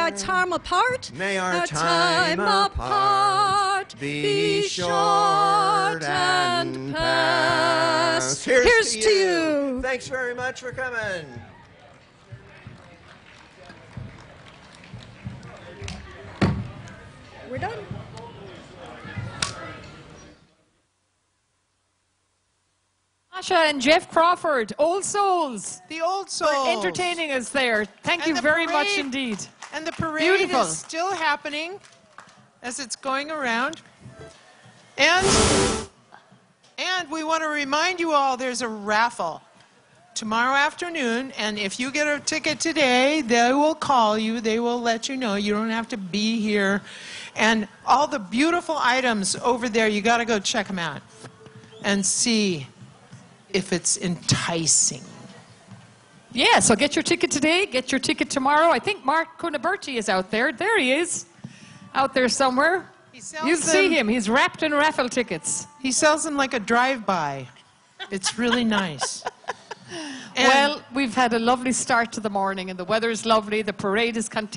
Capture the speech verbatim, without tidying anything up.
our time apart, May our our time apart be short and past. Here's, Here's to, to you. you. Thanks very much for coming. We're done. Masha and Jeff Crawford, Old Souls, The Old Souls. for entertaining us there. Thank And you the very much parade- indeed. And the parade Beautiful. is still happening as it's going around. And, and we want to remind you all there's a raffle tomorrow afternoon. And if you get a ticket today, they will call you. They will let you know. You don't have to be here. And all the beautiful items over there, you got to go check them out and see if it's enticing. Yeah, so get your ticket today, get your ticket tomorrow. I think Mark Cunaberti is out there. There he is, out there somewhere. He sells You see them- him. He's wrapped in raffle tickets. He sells them like a drive-by. It's really nice. And Well, we've had a lovely start to the morning, and the weather is lovely. The parade is continuing.